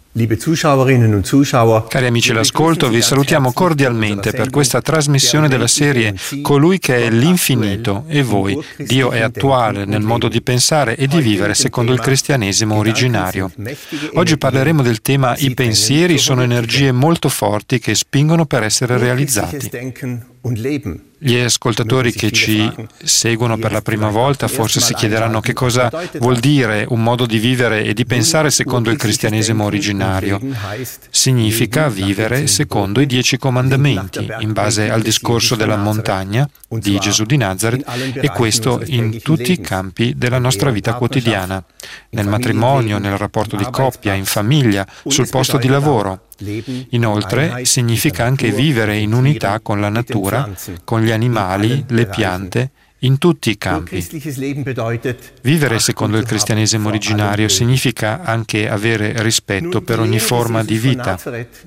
Cari amici all'ascolto, vi salutiamo cordialmente per questa trasmissione della serie Colui che è l'infinito e voi. Dio è attuale nel modo di pensare e di vivere secondo il cristianesimo originario. Oggi parleremo del tema I pensieri sono energie molto forti che spingono per essere realizzati. Gli ascoltatori che ci seguono per la prima volta forse si chiederanno che cosa vuol dire un modo di vivere e di pensare secondo il cristianesimo originario. Significa vivere secondo i 10 comandamenti, in base al discorso della montagna di Gesù di Nazaret, e questo in tutti i campi della nostra vita quotidiana, nel matrimonio, nel rapporto di coppia, in famiglia, sul posto di lavoro. Inoltre significa anche vivere in unità con la natura, con gli animali, le piante, in tutti i campi. Vivere secondo il cristianesimo originario significa anche avere rispetto per ogni forma di vita.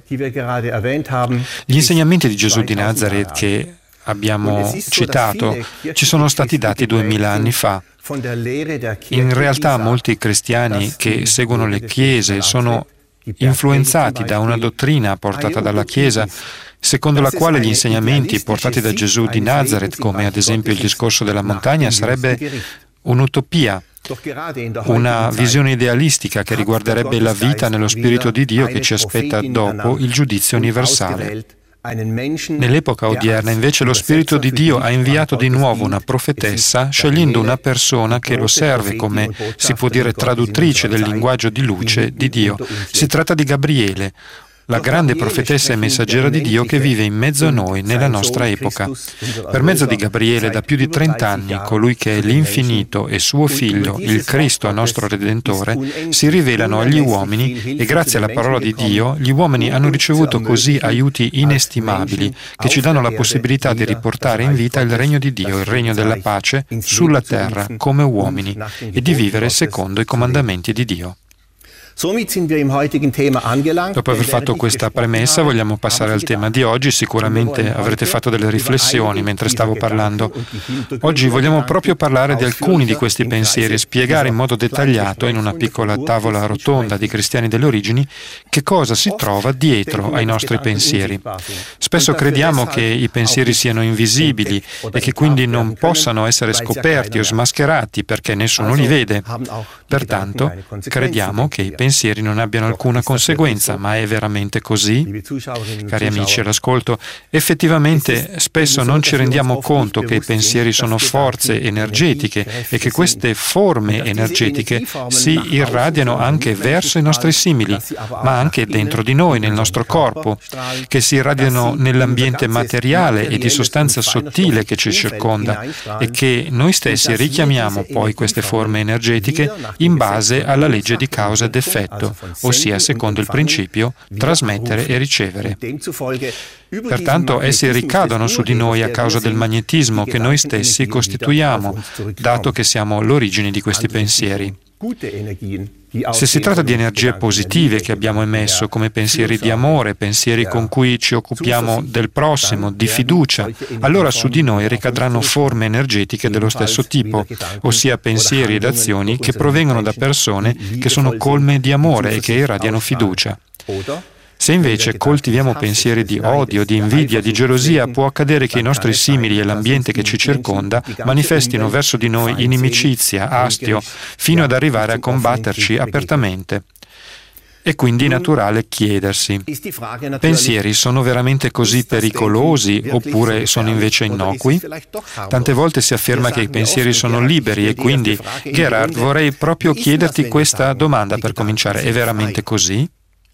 Gli insegnamenti di Gesù di Nazaret che abbiamo citato ci sono stati dati 2000 anni fa. In realtà molti cristiani che seguono le chiese sono influenzati da una dottrina portata dalla Chiesa, secondo la quale gli insegnamenti portati da Gesù di Nazaret, come ad esempio il discorso della montagna, sarebbe un'utopia, una visione idealistica che riguarderebbe la vita nello Spirito di Dio che ci aspetta dopo il giudizio universale. Nell'epoca odierna, invece, lo Spirito di Dio ha inviato di nuovo una profetessa, scegliendo una persona che lo serve come, si può dire, traduttrice del linguaggio di luce di Dio. Si tratta di Gabriele, la grande profetessa e messaggera di Dio che vive in mezzo a noi nella nostra epoca. Per mezzo di Gabriele, da più di 30 anni, colui che è l'infinito e suo Figlio, il Cristo, nostro Redentore, si rivelano agli uomini e grazie alla parola di Dio gli uomini hanno ricevuto così aiuti inestimabili che ci danno la possibilità di riportare in vita il regno di Dio, il regno della pace, sulla terra come uomini e di vivere secondo i comandamenti di Dio. Dopo aver fatto questa premessa, vogliamo passare al tema di oggi. Sicuramente avrete fatto delle riflessioni mentre stavo parlando. Oggi vogliamo proprio parlare di alcuni di questi pensieri e spiegare in modo dettagliato, in una piccola tavola rotonda di cristiani delle origini, che cosa si trova dietro ai nostri pensieri. Spesso crediamo che i pensieri siano invisibili e che quindi non possano essere scoperti o smascherati perché nessuno li vede. Pertanto, crediamo che i pensieri non abbiano alcuna conseguenza, ma è veramente così? Cari amici all'ascolto, effettivamente spesso non ci rendiamo conto che i pensieri sono forze energetiche e che queste forme energetiche si irradiano anche verso i nostri simili, ma anche dentro di noi, nel nostro corpo, che si irradiano nell'ambiente materiale e di sostanza sottile che ci circonda e che noi stessi richiamiamo poi queste forme energetiche in base alla legge di causa ed effetto, ossia secondo il principio trasmettere e ricevere. Pertanto essi ricadono su di noi a causa del magnetismo che noi stessi costituiamo, dato che siamo l'origine di questi pensieri. Se si tratta di energie positive che abbiamo emesso, come pensieri di amore, pensieri con cui ci occupiamo del prossimo, di fiducia, allora su di noi ricadranno forme energetiche dello stesso tipo, ossia pensieri ed azioni che provengono da persone che sono colme di amore e che irradiano fiducia. Se invece coltiviamo pensieri di odio, di invidia, di gelosia, può accadere che i nostri simili e l'ambiente che ci circonda manifestino verso di noi inimicizia, astio, fino ad arrivare a combatterci apertamente. È quindi naturale chiedersi: pensieri sono veramente così pericolosi oppure sono invece innocui? Tante volte si afferma che i pensieri sono liberi e quindi, Gerhard, vorrei proprio chiederti questa domanda per cominciare: è veramente così?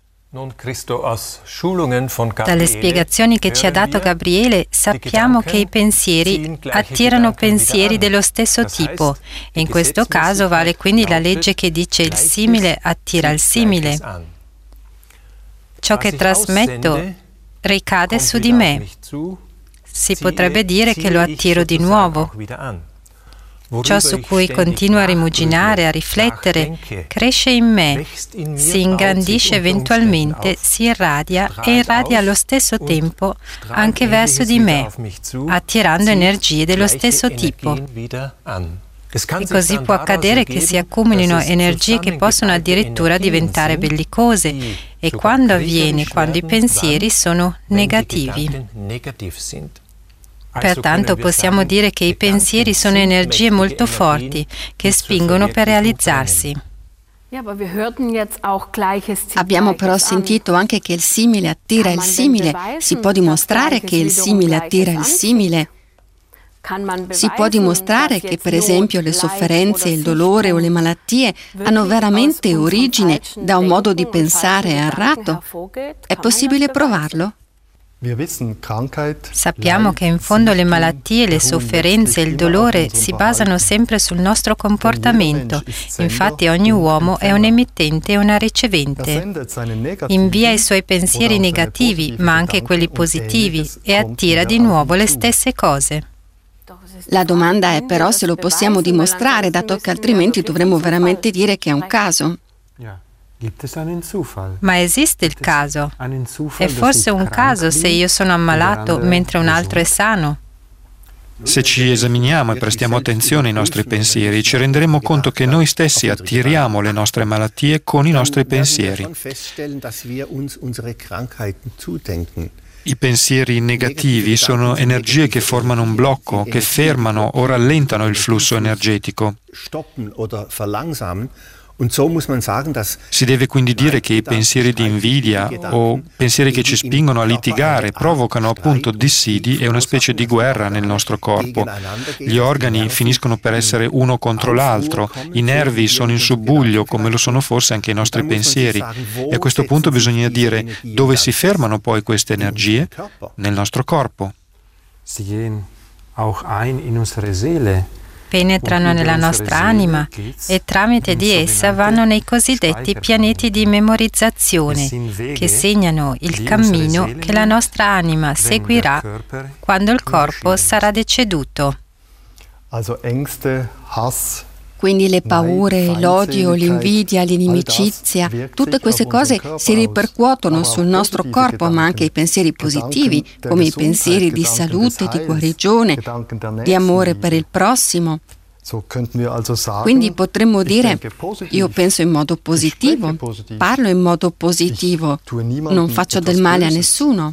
Dalle spiegazioni che ci ha dato Gabriele sappiamo che i pensieri attirano pensieri dello stesso tipo e in questo caso vale quindi la legge che dice il simile attira il simile. Ciò che trasmetto ricade su di me. Si potrebbe dire che lo attiro di nuovo. Ciò su cui continuo a rimuginare, a riflettere, cresce in me, si ingrandisce eventualmente, si irradia e irradia allo stesso tempo anche verso di me, attirando energie dello stesso tipo. E così può accadere che si accumulino energie che possono addirittura diventare bellicose E quando avviene? Quando i pensieri sono negativi. Pertanto possiamo dire che i pensieri sono energie molto forti che spingono per realizzarsi. Abbiamo però sentito anche che il simile attira il simile. Si può dimostrare che il simile attira il simile? Si può dimostrare che, per esempio, le sofferenze, il dolore o le malattie hanno veramente origine da un modo di pensare errato? È possibile provarlo? Sappiamo che in fondo le malattie, le sofferenze e il dolore si basano sempre sul nostro comportamento. Infatti ogni uomo è un emittente e una ricevente. Invia i suoi pensieri negativi, ma anche quelli positivi, e attira di nuovo le stesse cose. La domanda è però se lo possiamo dimostrare, dato che altrimenti dovremmo veramente dire che è un caso. Ma esiste il caso? È forse un caso se io sono ammalato mentre un altro è sano? Se ci esaminiamo e prestiamo attenzione ai nostri pensieri, ci renderemo conto che noi stessi attiriamo le nostre malattie con i nostri pensieri. I pensieri negativi sono energie che formano un blocco, che fermano o rallentano il flusso energetico. Si deve quindi dire che i pensieri di invidia o pensieri che ci spingono a litigare provocano appunto dissidi e una specie di guerra nel nostro corpo. Gli organi finiscono per essere uno contro l'altro, i nervi sono in subbuglio come lo sono forse anche i nostri pensieri. E a questo punto bisogna dire dove si fermano poi queste energie? Nel nostro corpo. Penetrano nella nostra anima e tramite di essa vanno nei cosiddetti pianeti di memorizzazione che segnano il cammino che la nostra anima seguirà quando il corpo sarà deceduto. Quindi le paure, l'odio, l'invidia, l'inimicizia, tutte queste cose si ripercuotono sul nostro corpo, ma anche i pensieri positivi, come i pensieri di salute, di guarigione, di amore per il prossimo. Quindi potremmo dire, io penso in modo positivo, parlo in modo positivo, non faccio del male a nessuno.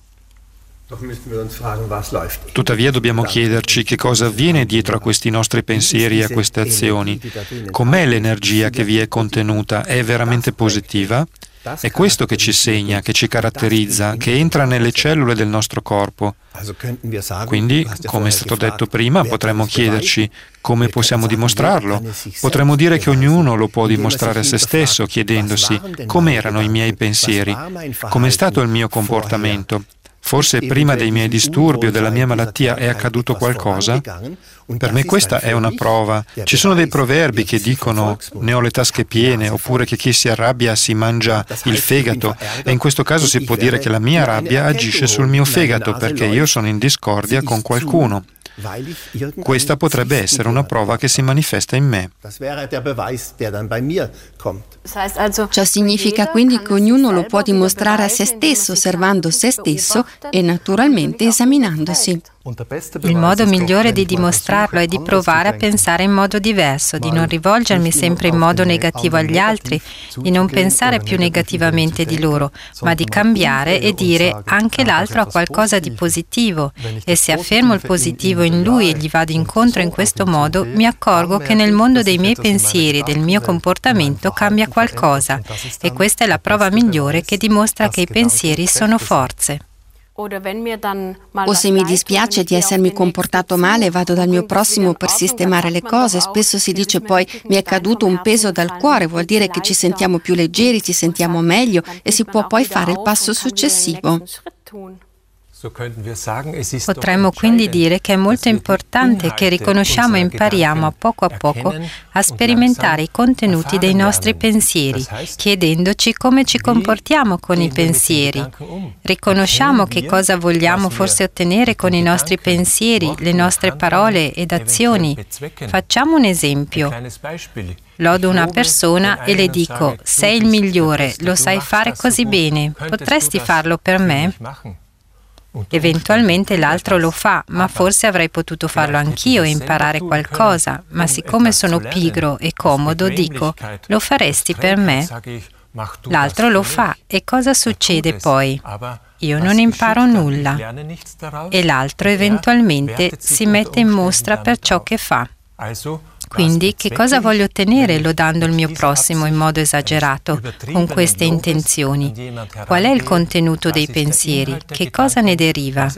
Tuttavia dobbiamo chiederci che cosa avviene dietro a questi nostri pensieri e a queste azioni. Com'è l'energia che vi è contenuta? È veramente positiva? È questo che ci segna, che ci caratterizza, che entra nelle cellule del nostro corpo. Quindi, come è stato detto prima, potremmo chiederci come possiamo dimostrarlo. Potremmo dire che ognuno lo può dimostrare a se stesso, chiedendosi com'erano i miei pensieri, com'è stato il mio comportamento. Forse prima dei miei disturbi o della mia malattia è accaduto qualcosa? Per me questa è una prova. Ci sono dei proverbi che dicono ne ho le tasche piene, oppure che chi si arrabbia si mangia il fegato, e in questo caso si può dire che la mia rabbia agisce sul mio fegato perché io sono in discordia con qualcuno. Questa potrebbe essere una prova che si manifesta in me. Ciò significa quindi che ognuno lo può dimostrare a se stesso, osservando se stesso e naturalmente esaminandosi. Il modo migliore di dimostrarlo è di provare a pensare in modo diverso, di non rivolgermi sempre in modo negativo agli altri, di non pensare più negativamente di loro, ma di cambiare e dire anche l'altro ha qualcosa di positivo, e se affermo il positivo in lui e gli vado incontro in questo modo, mi accorgo che nel mondo dei miei pensieri e del mio comportamento cambia qualcosa, e questa è la prova migliore che dimostra che i pensieri sono forze. O se mi dispiace di essermi comportato male, vado dal mio prossimo per sistemare le cose. Spesso si dice poi mi è caduto un peso dal cuore, vuol dire che ci sentiamo più leggeri, ci sentiamo meglio e si può poi fare il passo successivo. Potremmo quindi dire che è molto importante che riconosciamo e impariamo a poco a sperimentare i contenuti dei nostri pensieri, chiedendoci come ci comportiamo con i pensieri. Riconosciamo che cosa vogliamo forse ottenere con i nostri pensieri, le nostre parole ed azioni. Facciamo un esempio. Lodo una persona e le dico: sei il migliore, lo sai fare così bene, potresti farlo per me? Eventualmente l'altro lo fa, ma forse avrei potuto farlo anch'io e imparare qualcosa, ma siccome sono pigro e comodo, dico: lo faresti per me? L'altro lo fa e cosa succede poi? Io non imparo nulla e l'altro eventualmente si mette in mostra per ciò che fa. Quindi che cosa voglio ottenere lodando il mio prossimo in modo esagerato, con queste intenzioni? Qual è il contenuto dei pensieri? Che cosa ne deriva?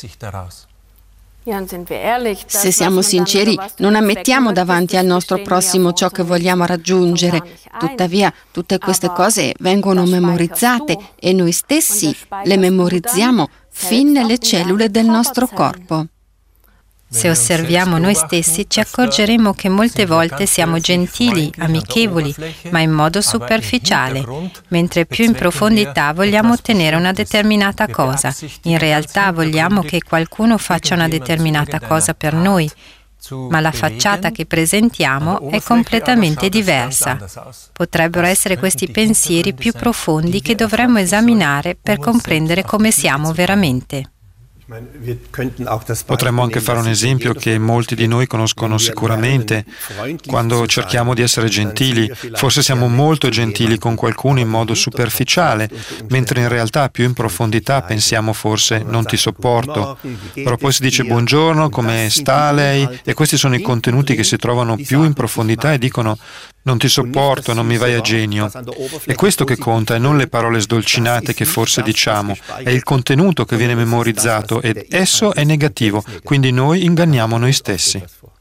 Se siamo sinceri, non ammettiamo davanti al nostro prossimo ciò che vogliamo raggiungere. Tuttavia, tutte queste cose vengono memorizzate e noi stessi le memorizziamo fin nelle cellule del nostro corpo. Se osserviamo noi stessi, ci accorgeremo che molte volte siamo gentili, amichevoli, ma in modo superficiale, mentre più in profondità vogliamo ottenere una determinata cosa. In realtà vogliamo che qualcuno faccia una determinata cosa per noi, ma la facciata che presentiamo è completamente diversa. Potrebbero essere questi pensieri più profondi che dovremmo esaminare per comprendere come siamo veramente. Potremmo anche fare un esempio che molti di noi conoscono sicuramente. Quando cerchiamo di essere gentili, forse siamo molto gentili con qualcuno in modo superficiale, mentre in realtà più in profondità pensiamo forse non ti sopporto. Però poi si dice buongiorno, come sta lei? E questi sono i contenuti che si trovano più in profondità e dicono non ti sopporto, non mi vai a genio. È questo che conta e non le parole sdolcinate che forse diciamo, è il contenuto che viene memorizzato ed esso è negativo, quindi noi inganniamo noi stessi.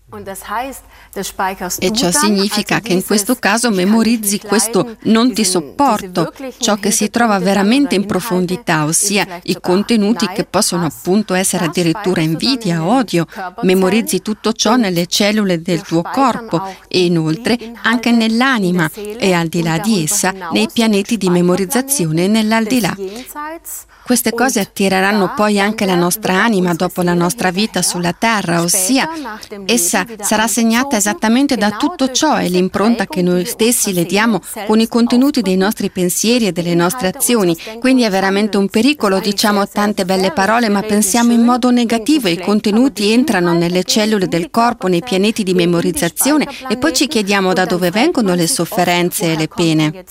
E ciò significa che in questo caso memorizzi questo non ti sopporto, ciò che si trova veramente in profondità, ossia i contenuti che possono appunto essere addirittura invidia, odio. Memorizzi tutto ciò nelle cellule del tuo corpo e inoltre anche nell'anima e al di là di essa nei pianeti di memorizzazione nell'aldilà. Queste cose attireranno poi anche la nostra anima dopo la nostra vita sulla terra, ossia essa sarà segnata esattamente da tutto ciò e l'impronta che noi stessi le diamo con i contenuti dei nostri pensieri e delle nostre azioni. Quindi è veramente un pericolo, diciamo tante belle parole, ma pensiamo in modo negativo e i contenuti entrano nelle cellule del corpo, nei pianeti di memorizzazione e poi ci chiediamo da dove vengono le sofferenze e le pene.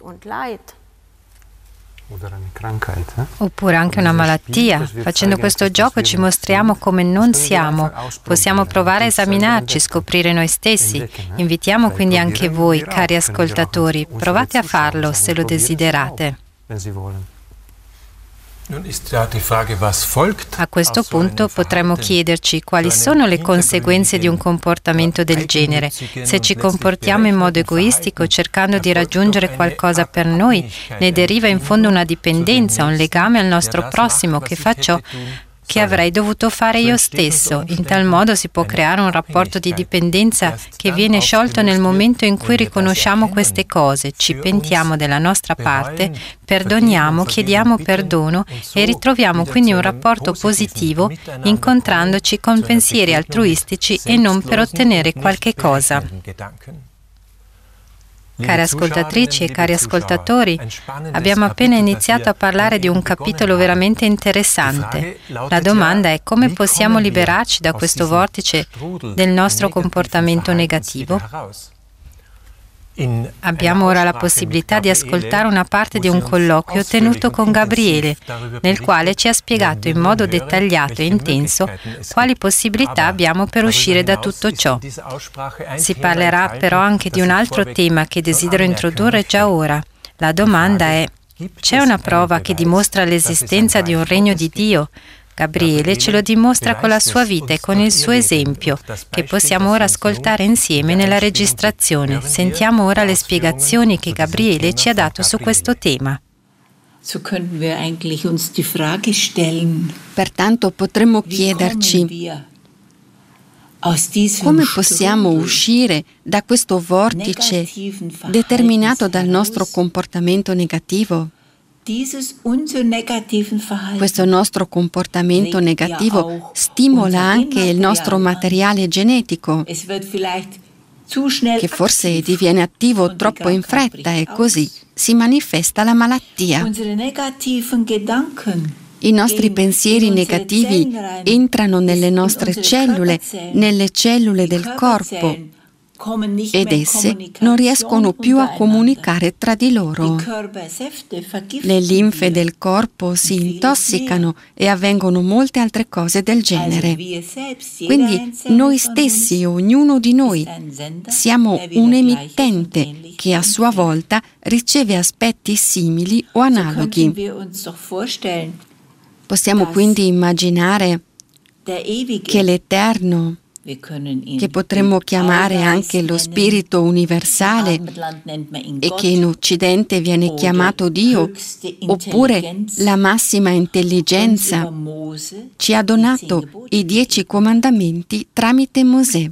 Oppure anche una malattia. Facendo questo gioco ci mostriamo come non siamo. Possiamo provare a esaminarci, scoprire noi stessi. Invitiamo quindi anche voi, cari ascoltatori, provate a farlo se lo desiderate. A questo punto potremmo chiederci quali sono le conseguenze di un comportamento del genere. Se ci comportiamo in modo egoistico cercando di raggiungere qualcosa per noi, ne deriva in fondo una dipendenza, un legame al nostro prossimo che fa ciò che avrei dovuto fare io stesso. In tal modo si può creare un rapporto di dipendenza che viene sciolto nel momento in cui riconosciamo queste cose, ci pentiamo della nostra parte, perdoniamo, chiediamo perdono e ritroviamo quindi un rapporto positivo incontrandoci con pensieri altruistici e non per ottenere qualche cosa. Care ascoltatrici e cari ascoltatori, abbiamo appena iniziato a parlare di un capitolo veramente interessante. La domanda è come possiamo liberarci da questo vortice del nostro comportamento negativo? Abbiamo ora la possibilità di ascoltare una parte di un colloquio tenuto con Gabriele, nel quale ci ha spiegato in modo dettagliato e intenso quali possibilità abbiamo per uscire da tutto ciò. Si parlerà però anche di un altro tema che desidero introdurre già ora. La domanda è: c'è una prova che dimostra l'esistenza di un regno di Dio? Gabriele ce lo dimostra con la sua vita e con il suo esempio, che possiamo ora ascoltare insieme nella registrazione. Sentiamo ora le spiegazioni che Gabriele ci ha dato su questo tema. Pertanto potremmo chiederci: come possiamo uscire da questo vortice determinato dal nostro comportamento negativo? Questo nostro comportamento negativo stimola anche il nostro materiale genetico, che forse diviene attivo troppo in fretta e così si manifesta la malattia. I nostri pensieri negativi entrano nelle nostre cellule del corpo ed esse non riescono più a comunicare tra di loro. Le linfe del corpo si intossicano e avvengono molte altre cose del genere. Quindi noi stessi, ognuno di noi, siamo un emittente che a sua volta riceve aspetti simili o analoghi. Possiamo quindi immaginare che l'Eterno, che potremmo chiamare anche lo Spirito universale e che in Occidente viene chiamato Dio, oppure la massima intelligenza, ci ha donato i 10 comandamenti tramite Mosè.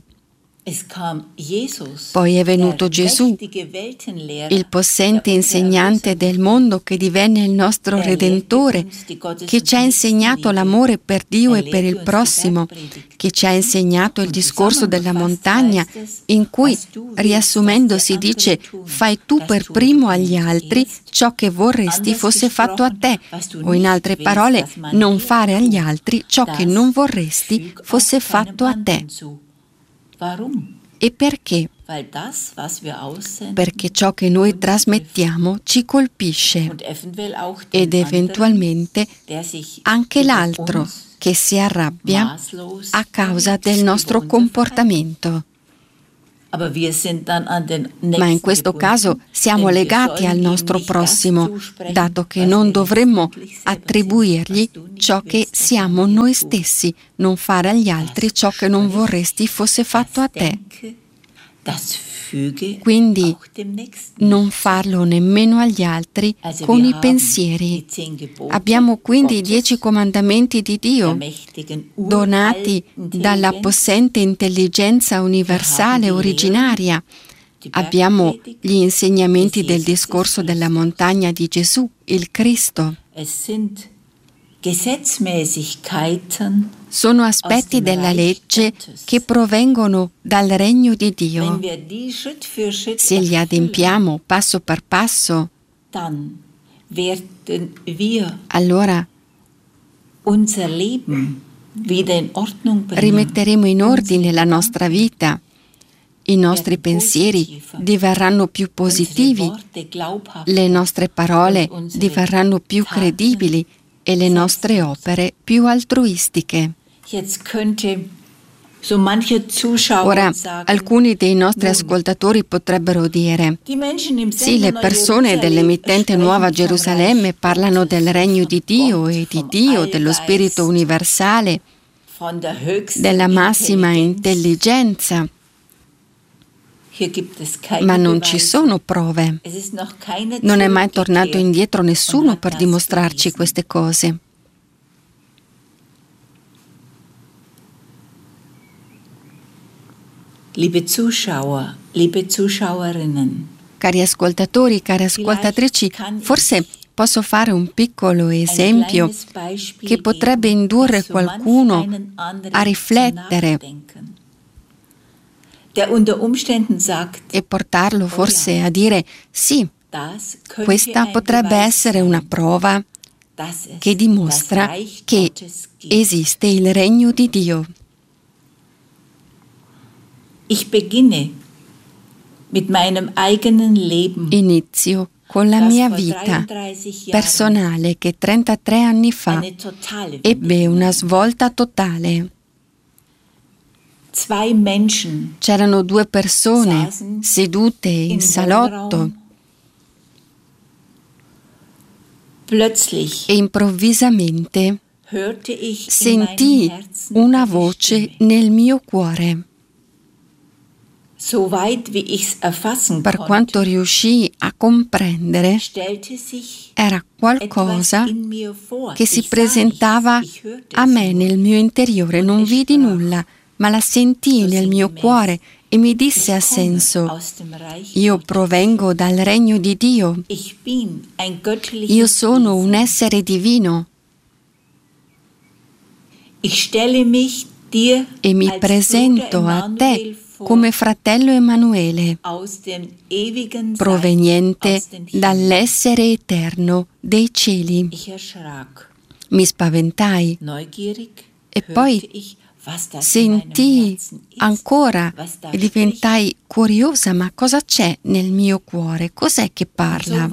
Poi è venuto Gesù, il possente insegnante del mondo che divenne il nostro Redentore, che ci ha insegnato l'amore per Dio e per il prossimo, che ci ha insegnato il discorso della montagna, in cui, riassumendo, si dice: fai tu per primo agli altri ciò che vorresti fosse fatto a te, o in altre parole, non fare agli altri ciò che non vorresti fosse fatto a te. E perché? Perché ciò che noi trasmettiamo ci colpisce ed eventualmente anche l'altro che si arrabbia a causa del nostro comportamento. Ma in questo caso siamo legati al nostro prossimo, dato che non dovremmo attribuirgli ciò che siamo noi stessi, non fare agli altri ciò che non vorresti fosse fatto a te. Quindi non farlo nemmeno agli altri con i pensieri. Abbiamo quindi i 10 comandamenti di Dio, donati dalla possente intelligenza universale originaria. Abbiamo gli insegnamenti del discorso della montagna di Gesù, il Cristo. Sono aspetti della legge che provengono dal regno di Dio. Se li adempiamo passo per passo, allora rimetteremo in ordine la nostra vita. I nostri pensieri diverranno più positivi, le nostre parole diverranno più credibili e le nostre opere più altruistiche. Ora, alcuni dei nostri ascoltatori potrebbero dire: sì, le persone dell'emittente Nuova Gerusalemme parlano del regno di Dio e di Dio, dello Spirito universale, della massima intelligenza. Ma non ci sono prove. Non è mai tornato indietro nessuno per dimostrarci queste cose. Liebe Zuschauer, liebe Zuschauerinnen. Cari ascoltatori, cari ascoltatrici, forse posso fare un piccolo esempio che potrebbe indurre qualcuno a riflettere e portarlo forse a dire: sì, questa potrebbe essere una prova che dimostra che esiste il regno di Dio. Inizio con la mia vita personale che 33 anni fa ebbe una svolta totale. C'erano 2 persone sedute in salotto e improvvisamente sentii una voce nel mio cuore. Per quanto riuscii a comprendere, era qualcosa che si presentava a me nel mio interiore. Non vidi nulla, ma la sentii nel mio cuore e mi disse a senso: io provengo dal regno di Dio, io sono un essere divino e mi presento a te come fratello Emanuele, proveniente dall'essere eterno dei cieli. Mi spaventai e poi sentii ancora e diventai curiosa, ma cosa c'è nel mio cuore? Cos'è che parla?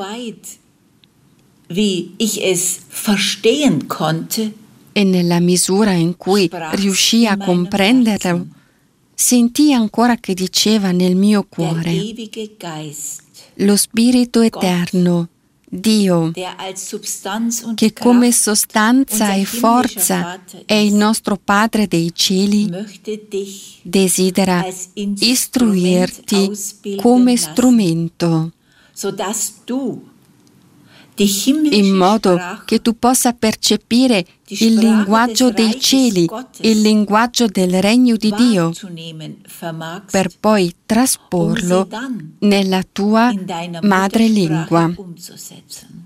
Wie ich es verstehen konnte, E nella misura in cui riuscii a comprenderlo, sentii ancora che diceva nel mio der cuore: ewige Geist, lo Spirito Eterno, Dio, der als Substanz und che come Kraft sostanza unser e himmlischer forza Vater è il ist, nostro Padre dei cieli, möchte dich desidera als Instrument istruirti ausbilden come lassen, strumento, sodass du die in himmlische modo Sprache, che tu possa percepire il linguaggio dei cieli, il linguaggio del regno di Dio, wahrzunehmen vermagst, per poi trasporlo sie dann nella tua in deiner madrelingua. Muttersprache umzusetzen.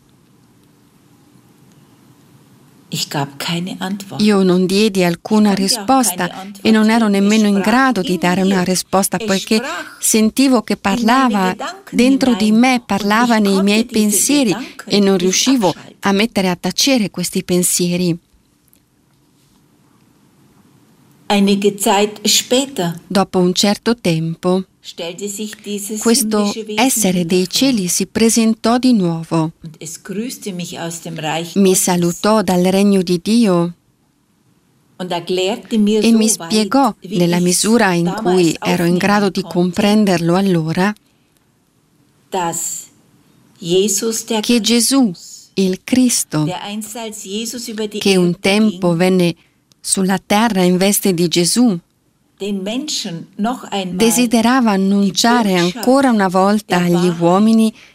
Ich gab keine Antwort. Io non diedi alcuna risposta e non ero nemmeno in grado di dare una risposta, poiché sentivo che parlava dentro di me, parlava nei miei pensieri e non riuscivo a mettere a tacere questi pensieri. Einige Zeit später Dopo un certo tempo, stellte sich dieses questo himmlische Wesen essere wieder dei vor, cieli si presentò di nuovo. und es grüßte mich aus dem Reich Mi Gottes salutò dal regno di Dio und erklärte mir e so mi weit, spiegò, wie nella ich's misura in damals cui ero in grado di aufnehmen konnte, comprenderlo allora, dass Jesus der che Gesù, Christus, il Cristo, der einst als Jesus über die che un Erde tempo ging, venne sulla terra in veste di Gesù, den Menschen noch einmal desiderava annunciare ancora una volta agli uomini